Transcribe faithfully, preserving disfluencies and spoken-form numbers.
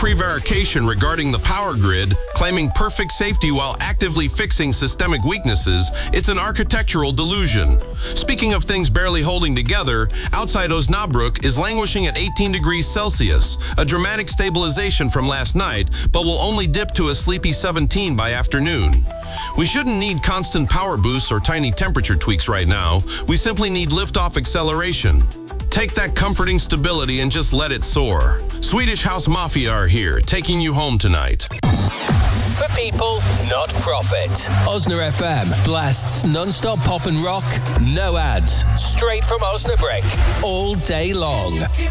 prevarication regarding the power grid, claiming perfect safety while actively fixing systemic weaknesses, it's an architectural delusion. Speaking of things barely holding together, outside Osnabrück is languishing at eighteen degrees Celsius, a dramatic stabilization from last night, but will only dip to a sleepy seventeen by afternoon. We shouldn't need constant power boosts or tiny temperature tweaks right now. We simply need liftoff acceleration. Take that comforting stability and just let it soar. Swedish House Mafia are here, taking you home tonight. For people, not profit. Osna F M blasts non-stop pop and rock, no ads, straight from Osnabrück, all day long.